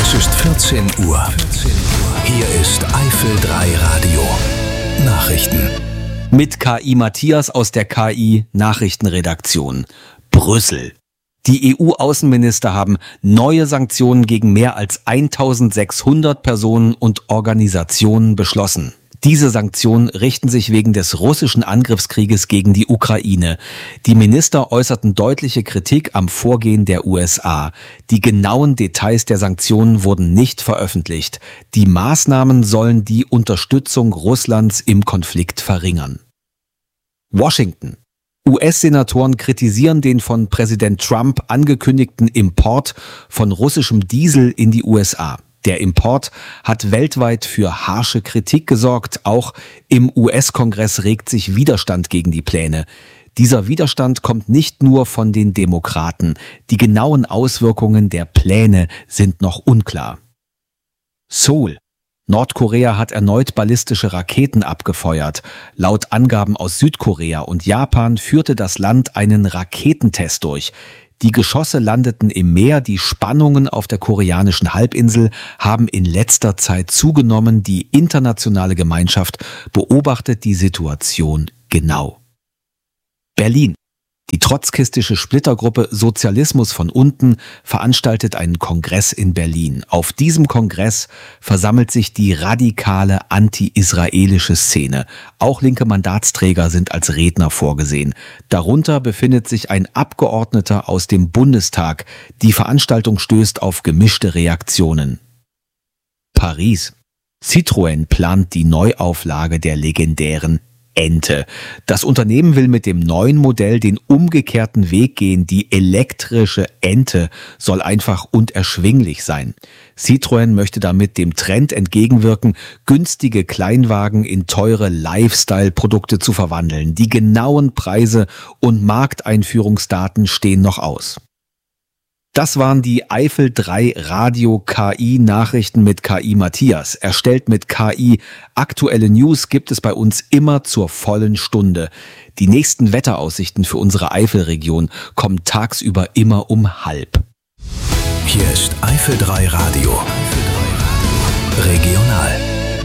Es ist 14 Uhr. Hier ist Eifel 3 Radio. Nachrichten. Mit KI Matthias aus der KI Nachrichtenredaktion. Brüssel. Die EU-Außenminister haben neue Sanktionen gegen mehr als 1600 Personen und Organisationen beschlossen. Diese Sanktionen richten sich wegen des russischen Angriffskrieges gegen die Ukraine. Die Minister äußerten deutliche Kritik am Vorgehen der USA. Die genauen Details der Sanktionen wurden nicht veröffentlicht. Die Maßnahmen sollen die Unterstützung Russlands im Konflikt verringern. Washington. US-Senatoren kritisieren den von Präsident Trump angekündigten Import von russischem Diesel in die USA. Der Import hat weltweit für harsche Kritik gesorgt. Auch im US-Kongress regt sich Widerstand gegen die Pläne. Dieser Widerstand kommt nicht nur von den Demokraten. Die genauen Auswirkungen der Pläne sind noch unklar. Seoul. Nordkorea hat erneut ballistische Raketen abgefeuert. Laut Angaben aus Südkorea und Japan führte das Land einen Raketentest durch. Die Geschosse landeten im Meer, die Spannungen auf der koreanischen Halbinsel haben in letzter Zeit zugenommen. Die internationale Gemeinschaft beobachtet die Situation genau. Berlin. Die trotzkistische Splittergruppe Sozialismus von unten veranstaltet einen Kongress in Berlin. Auf diesem Kongress versammelt sich die radikale anti-israelische Szene. Auch linke Mandatsträger sind als Redner vorgesehen. Darunter befindet sich ein Abgeordneter aus dem Bundestag. Die Veranstaltung stößt auf gemischte Reaktionen. Paris. Citroën plant die Neuauflage der legendären Ente. Das Unternehmen will mit dem neuen Modell den umgekehrten Weg gehen. Die elektrische Ente soll einfach und erschwinglich sein. Citroën möchte damit dem Trend entgegenwirken, günstige Kleinwagen in teure Lifestyle-Produkte zu verwandeln. Die genauen Preise und Markteinführungsdaten stehen noch aus. Das waren die Eifel 3 Radio KI Nachrichten mit KI Matthias. Erstellt mit KI. Aktuelle News gibt es bei uns immer zur vollen Stunde. Die nächsten Wetteraussichten für unsere Eifelregion kommen tagsüber immer um 12:30. Hier ist Eifel 3 Radio. Regional.